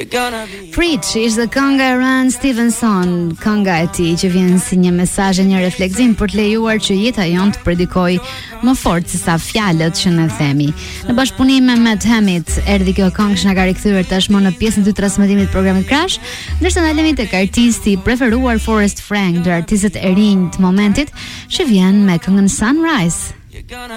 Preach ishte kënga e Ran Stevenson, kënga e tij që vjen si një mesazh e një refleksim për të lejuar që jeta jon të predikojë më fort se sa fjalët që ne themi. Në bashkëpunim me Matt Hamit erdhi kjo këngë që na ka rikthyer tashmë në pjesën e dytë të transmetimit të programit Crash, ndërsa na lemi tek artisti preferuar Forrest Frank, ndër artistët e rinj të momentit, që vjen me këngën Sunrise.